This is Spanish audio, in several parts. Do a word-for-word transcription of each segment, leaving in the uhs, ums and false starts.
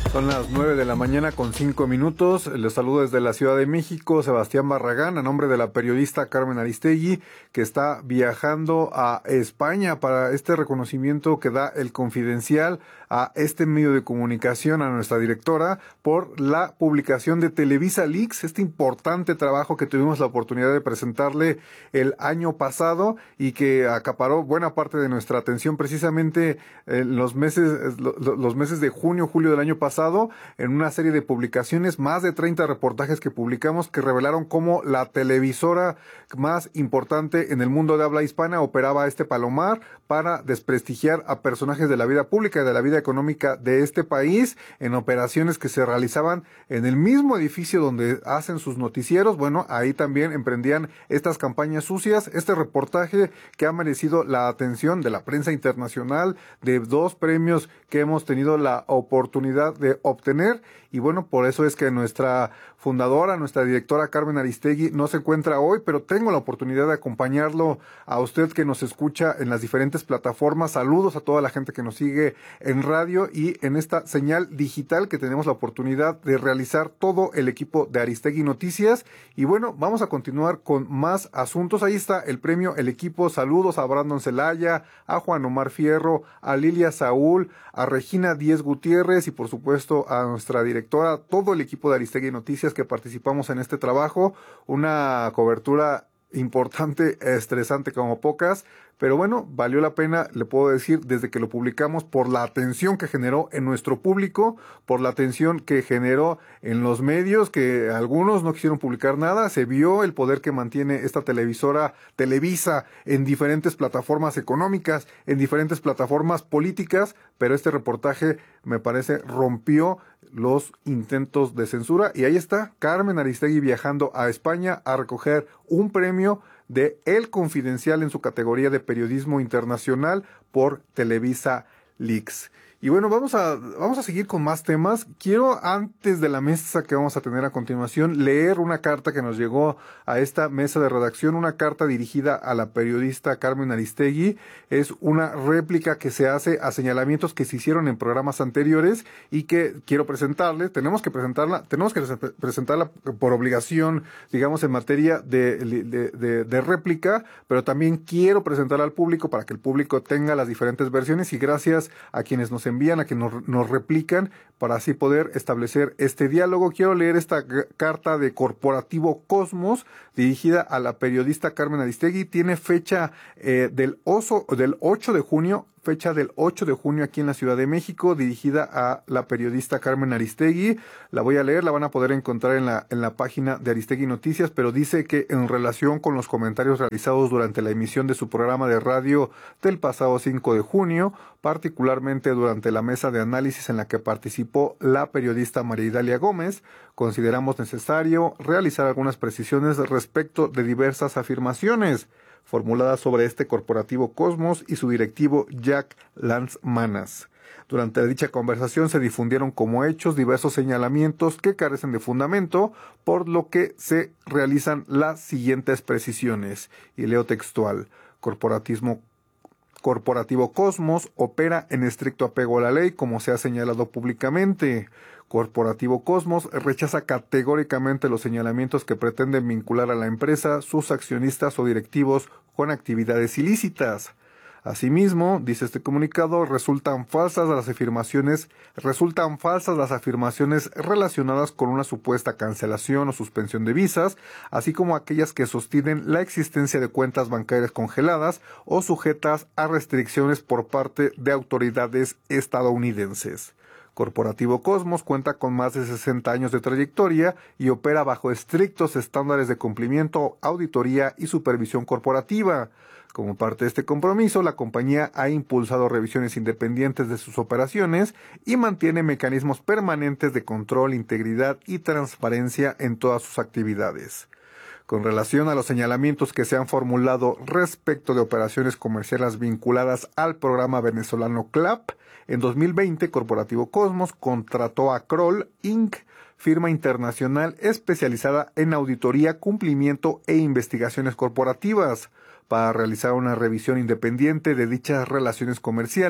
Son las nueve de la mañana con cinco minutos. Les saludo desde la Ciudad de México, Sebastián Barragán, a nombre de la periodista Carmen Aristegui, que está viajando a España para este reconocimiento que da El Confidencial a este medio de comunicación, a nuestra directora, por la publicación de Televisa Leaks, este importante trabajo que tuvimos la oportunidad de presentarle el año pasado y que acaparó buena parte de nuestra atención precisamente en los meses, los meses de junio, julio del año pasado, en una serie de publicaciones, más de treinta reportajes que publicamos que revelaron cómo la televisora más importante en el mundo de habla hispana operaba este palomar para desprestigiar a personajes de la vida pública y de la vida económica de este país en operaciones que se realizaban en el mismo edificio donde hacen sus noticieros. Bueno, ahí también emprendían estas campañas sucias. Este reportaje que ha merecido la atención de la prensa internacional, de dos premios que hemos tenido la oportunidad de obtener, y bueno, por eso es que nuestra fundadora, nuestra directora Carmen Aristegui no se encuentra hoy, pero tengo la oportunidad de acompañarlo a usted que nos escucha en las diferentes plataformas. Saludos a toda la gente que nos sigue en radio y en esta señal digital que tenemos la oportunidad de realizar todo el equipo de Aristegui Noticias. Y bueno, vamos a continuar con más asuntos. Ahí está el premio, el equipo. Saludos a Brandon Celaya, a Juan Omar Fierro, a Lilia Saúl, a Regina Díez Gutiérrez y por supuesto a nuestra directora, todo el equipo de Aristegui Noticias que participamos en este trabajo. Una cobertura importante, estresante como pocas, pero bueno, valió la pena, le puedo decir, desde que lo publicamos, por la atención que generó en nuestro público, por la atención que generó en los medios, que algunos no quisieron publicar nada. Se vio el poder que mantiene esta televisora Televisa en diferentes plataformas económicas, en diferentes plataformas políticas, pero este reportaje me parece rompió los intentos de censura, y ahí está Carmen Aristegui viajando a España a recoger un premio de El Confidencial en su categoría de periodismo internacional por Televisa Leaks. Y bueno, vamos a, vamos a seguir con más temas. Quiero, antes de la mesa que vamos a tener a continuación, leer una carta que nos llegó a esta mesa de redacción, una carta dirigida a la periodista Carmen Aristegui. Es una réplica que se hace a señalamientos que se hicieron en programas anteriores y que quiero presentarle. Tenemos que presentarla, tenemos que presentarla por obligación, digamos, en materia de, de, de, de réplica, pero también quiero presentarla al público para que el público tenga las diferentes versiones, y gracias a quienes nos envían, a quienes nos, nos replican, para así poder establecer este diálogo. Quiero leer esta g- carta de Corporativo Cosmos, dirigida a la periodista Carmen Aristegui. Tiene fecha eh, del, oso, del ocho de junio, fecha del ocho de junio aquí en la Ciudad de México, dirigida a la periodista Carmen Aristegui. La voy a leer, la van a poder encontrar en la, en la página de Aristegui Noticias, pero dice que en relación con los comentarios realizados durante la emisión de su programa de radio del pasado cinco de junio, particularmente durante la mesa de análisis en la que participó la periodista María Idalia Gómez, consideramos necesario realizar algunas precisiones respecto de diversas afirmaciones formuladas sobre este Corporativo Cosmos y su directivo Jack Lanzmanas. Durante dicha conversación se difundieron como hechos diversos señalamientos que carecen de fundamento, por lo que se realizan las siguientes precisiones. Y leo textual: Corporatismo Corporativo Cosmos opera en estricto apego a la ley, como se ha señalado públicamente. Corporativo Cosmos rechaza categóricamente los señalamientos que pretenden vincular a la empresa, sus accionistas o directivos con actividades ilícitas. Asimismo, dice este comunicado, resultan falsas las afirmaciones, resultan falsas las afirmaciones relacionadas con una supuesta cancelación o suspensión de visas, así como aquellas que sostienen la existencia de cuentas bancarias congeladas o sujetas a restricciones por parte de autoridades estadounidenses. Corporativo Cosmos cuenta con más de sesenta años de trayectoria y opera bajo estrictos estándares de cumplimiento, auditoría y supervisión corporativa. Como parte de este compromiso, la compañía ha impulsado revisiones independientes de sus operaciones y mantiene mecanismos permanentes de control, integridad y transparencia en todas sus actividades. Con relación a los señalamientos que se han formulado respecto de operaciones comerciales vinculadas al programa venezolano C L A P, en dos mil veinte, Corporativo Cosmos contrató a Kroll incorporated, firma internacional especializada en auditoría, cumplimiento e investigaciones corporativas, para realizar una revisión independiente de dichas relaciones comerciales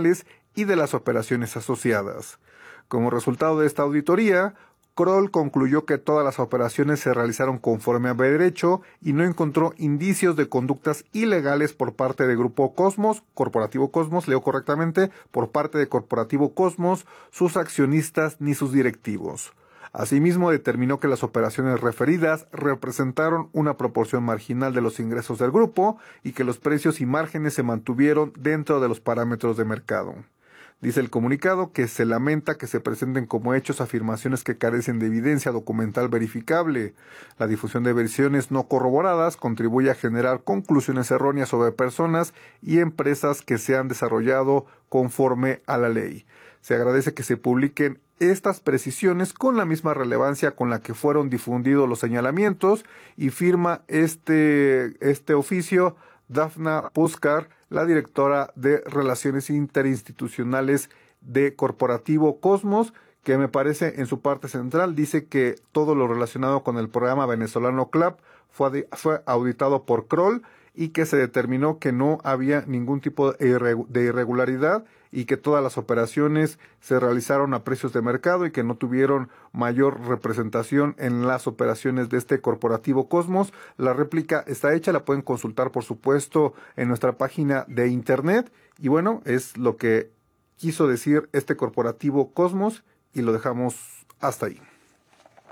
y de las operaciones asociadas. Como resultado de esta auditoría, Kroll concluyó que todas las operaciones se realizaron conforme a derecho y no encontró indicios de conductas ilegales por parte de Grupo Cosmos, Corporativo Cosmos, leo correctamente, por parte de Corporativo Cosmos, sus accionistas ni sus directivos. Asimismo, determinó que las operaciones referidas representaron una proporción marginal de los ingresos del grupo y que los precios y márgenes se mantuvieron dentro de los parámetros de mercado. Dice el comunicado que se lamenta que se presenten como hechos afirmaciones que carecen de evidencia documental verificable. La difusión de versiones no corroboradas contribuye a generar conclusiones erróneas sobre personas y empresas que se han desarrollado conforme a la ley. Se agradece que se publiquen estas precisiones con la misma relevancia con la que fueron difundidos los señalamientos, y firma este, este oficio Dafna Puskar, la directora de Relaciones Interinstitucionales de Corporativo Cosmos, que me parece en su parte central dice que todo lo relacionado con el programa venezolano C L A P fue, fue auditado por Kroll y que se determinó que no había ningún tipo de irregularidad y que todas las operaciones se realizaron a precios de mercado y que no tuvieron mayor representación en las operaciones de este Corporativo Cosmos. La réplica está hecha, la pueden consultar por supuesto en nuestra página de internet, y bueno, es lo que quiso decir este Corporativo Cosmos y lo dejamos hasta ahí.